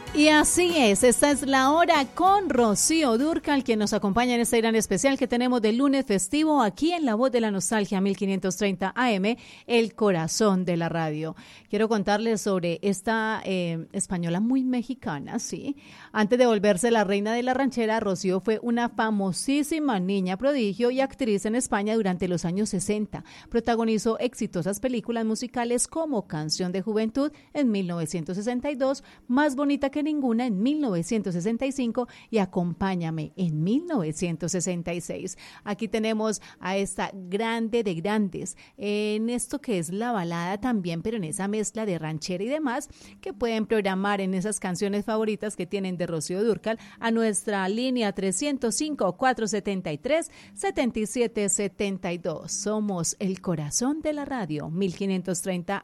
Y así es, esta es la hora con Rocío Dúrcal, quien nos acompaña en este gran especial que tenemos de lunes festivo aquí en La Voz de la Nostalgia 1530 AM, el corazón de la radio. Quiero contarles sobre esta española muy mexicana, sí. Antes de volverse la reina de la ranchera, Rocío fue una famosísima niña prodigio y actriz en España durante los años 60. Protagonizó exitosas películas musicales como Canción de Juventud en 1962, Más bonita que ninguna en 1965 y Acompáñame en 1966. Aquí tenemos a esta grande de grandes en esto que es la balada también, pero en esa mezcla de ranchera y demás que pueden programar en esas canciones favoritas que tienen de Rocío Dúrcal a nuestra línea 305-473-7772. Somos el corazón de la radio 1530